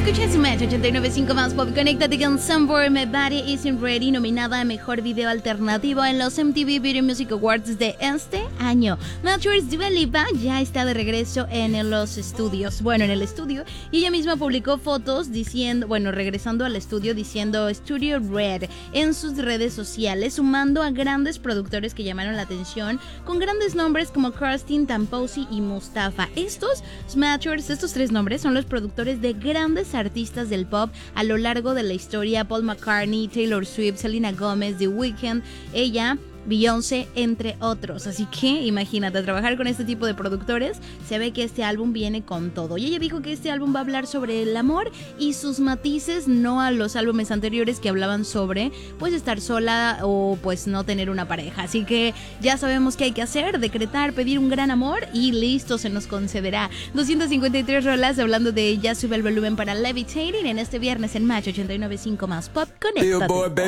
Escucha Smash 89.5 más pop. Conéctate con Somewhere My Body Isn't Ready, nominada a Mejor Video Alternativo en los MTV Video Music Awards de este año. Matchers Dua Lipa ya está de regreso en los estudios. Bueno, en el estudio. Y ella misma publicó fotos diciendo, regresando al estudio diciendo Studio Red en sus redes sociales, sumando a grandes productores que llamaron la atención, con grandes nombres como Kirsten, Tamposi y Mustafa. Estos Matchers, estos tres nombres son los productores de grandes artistas del pop a lo largo de la historia: Paul McCartney, Taylor Swift, Selena Gomez, The Weeknd, ella, Beyoncé, entre otros. Así que imagínate, trabajar con este tipo de productores. Se ve que este álbum viene con todo. Y ella dijo que este álbum va a hablar sobre el amor y sus matices, no a los álbumes anteriores que hablaban sobre pues estar sola o pues no tener una pareja. Así que ya sabemos qué hay que hacer: decretar, pedir un gran amor y listo, se nos concederá. 253 rolas hablando de ella. Sube el volumen para Levitating en este viernes en Match 89.5 más pop. Conéctate.